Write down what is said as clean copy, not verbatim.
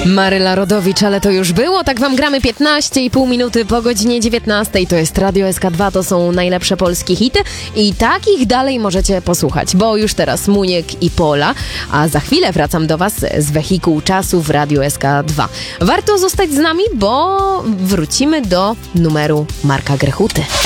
Maryla Rodowicz, ale to już było. Tak wam gramy 15,5 minuty po godzinie 19. To jest Radio SK2, to są najlepsze polskie hity i takich dalej możecie posłuchać, bo już teraz Muniek i Pola, a za chwilę wracam do was z wehikuł czasu w Radio SK2. Warto zostać z nami, bo wrócimy do numeru Marka Grechuty.